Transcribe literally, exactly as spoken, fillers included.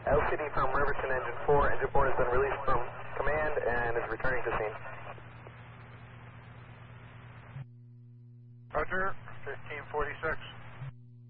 L C D from Riverton Engine four. Engine four has been released from command and is returning to scene. Roger, fifteen forty-six.